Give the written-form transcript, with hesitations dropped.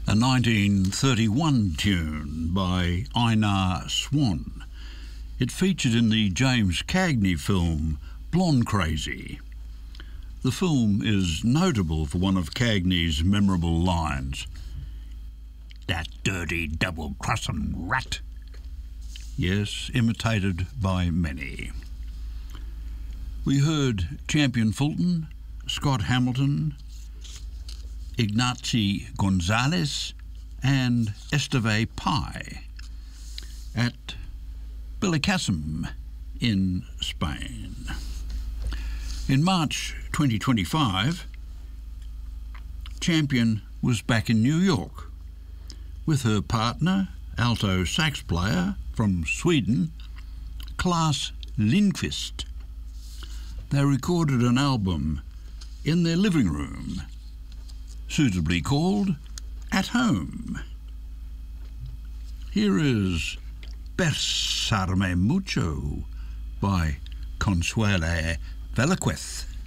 a 1931 tune by Einar Swan. It featured in the James Cagney film Blonde Crazy. The film is notable for one of Cagney's memorable lines, "That dirty double-crossin' rat." Yes, imitated by many. We heard Champion Fulton, Scott Hamilton, Ignacy Gonzalez and Esteve Pai at Benicàssim in Spain. In March 2025, Champion was back in New York with her partner, alto sax player from Sweden, Claes Lindqvist. They recorded an album in their living room, suitably called At Home. Here is Besarme Mucho by Consuelo Velasquez.